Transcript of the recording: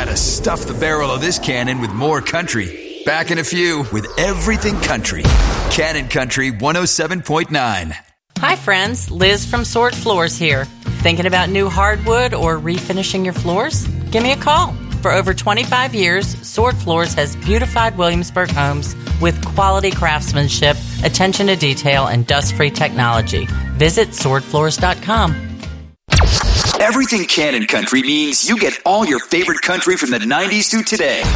gotta stuff the barrel of this cannon with more country. Back in a few with Everything Country. Cannon Country 107.9. Hi friends, Liz from Sword Floors here. Thinking about new hardwood or refinishing your floors? Give me a call. For over 25 years, Sword Floors has beautified Williamsburg homes with quality craftsmanship, attention to detail, and dust-free technology. Visit swordfloors.com. Everything Cannon Country means you get all your favorite country from the 90s to today.